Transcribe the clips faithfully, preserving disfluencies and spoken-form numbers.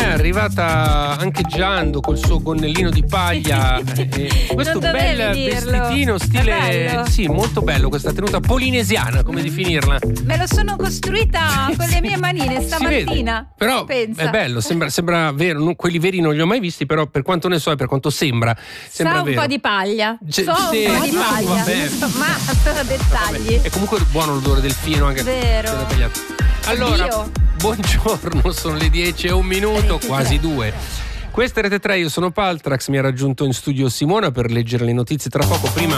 arrivata ancheggiando col suo gonnellino di paglia e questo bel dirlo. vestitino stile, sì, molto bello, questa tenuta polinesiana, come definirla? Me lo sono costruita con le mie manine stamattina. Però pensa. è bello, sembra, sembra vero, non, quelli veri non li ho mai visti, però per quanto ne so e per quanto sembra, sembra Sa un vero. po' di paglia. C- so sì, un po' di no, paglia. vabbè. Ma sono dettagli. Vabbè. È comunque buono l'odore del fino anche. Vero. Allora, Oddio. buongiorno, sono le dieci e un minuto, quasi due. Questa è Rete tre, io sono Paltrax, mi ha raggiunto in studio Simona per leggere le notizie tra poco. Prima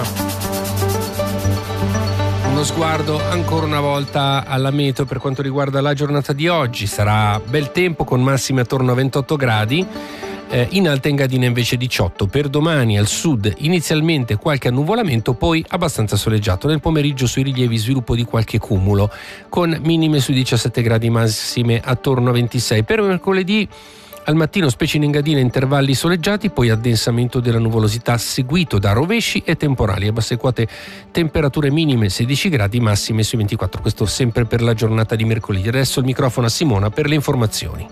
uno sguardo ancora una volta alla meteo per quanto riguarda la giornata di oggi. Sarà bel tempo con massime attorno a ventotto gradi. In Alta Engadina invece diciotto. Per domani al sud inizialmente qualche annuvolamento, poi abbastanza soleggiato. Nel pomeriggio sui rilievi sviluppo di qualche cumulo con minime sui diciassette gradi, massime attorno a ventisei. Per mercoledì al mattino specie in Engadina intervalli soleggiati, poi addensamento della nuvolosità seguito da rovesci e temporali. A basse quote temperature minime sedici gradi, massime sui ventiquattro. Questo sempre per la giornata di mercoledì. Adesso il microfono a Simona per le informazioni.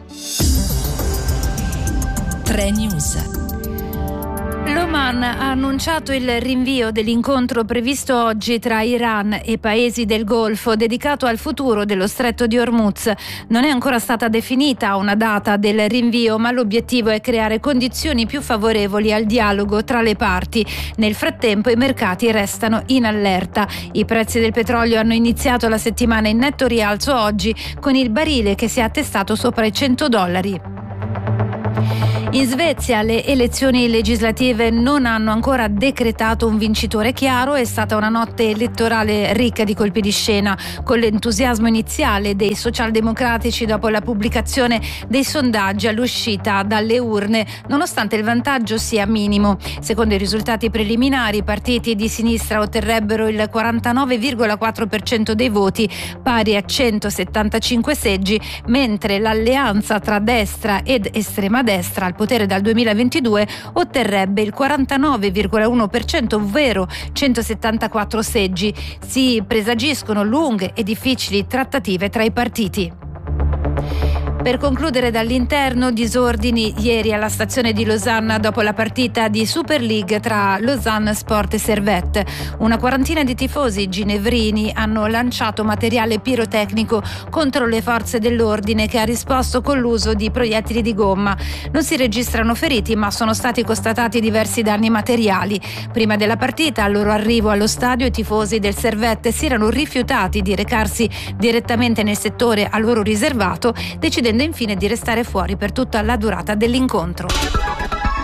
tre News. L'Oman ha annunciato il rinvio dell'incontro previsto oggi tra Iran e paesi del Golfo dedicato al futuro dello stretto di Hormuz. Non è ancora stata definita una data del rinvio, ma l'obiettivo è creare condizioni più favorevoli al dialogo tra le parti. Nel frattempo i mercati restano in allerta. I prezzi del petrolio hanno iniziato la settimana in netto rialzo oggi, con il barile che si è attestato sopra i cento dollari. In Svezia le elezioni legislative non hanno ancora decretato un vincitore chiaro. È stata una notte elettorale ricca di colpi di scena, con l'entusiasmo iniziale dei socialdemocratici dopo la pubblicazione dei sondaggi all'uscita dalle urne, nonostante il vantaggio sia minimo. Secondo i risultati preliminari, i partiti di sinistra otterrebbero il quarantanove virgola quattro per cento dei voti, pari a centosettantacinque seggi, mentre l'alleanza tra destra ed estrema destra al potere dal duemilaventidue otterrebbe il quarantanove virgola uno per cento, ovvero centosettantaquattro seggi. Si presagiscono lunghe e difficili trattative tra i partiti. Per concludere dall'interno, disordini ieri alla stazione di Losanna dopo la partita di Super League tra Lausanne Sport e Servette. Una quarantina di tifosi ginevrini hanno lanciato materiale pirotecnico contro le forze dell'ordine, che ha risposto con l'uso di proiettili di gomma. Non si registrano feriti, ma sono stati constatati diversi danni materiali. Prima della partita, al loro arrivo allo stadio, i tifosi del Servette si erano rifiutati di recarsi direttamente nel settore a loro riservato, decidendo infine di restare fuori per tutta la durata dell'incontro.